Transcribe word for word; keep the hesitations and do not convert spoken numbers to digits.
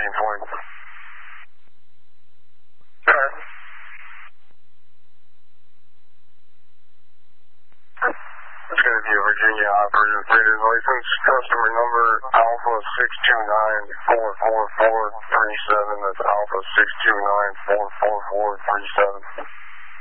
nineteen twenty. Alright. It's going to be a Virginia operator freighter's license. Customer number Alpha six two nine four four four three seven. That's Alpha six two nine four four four three seven.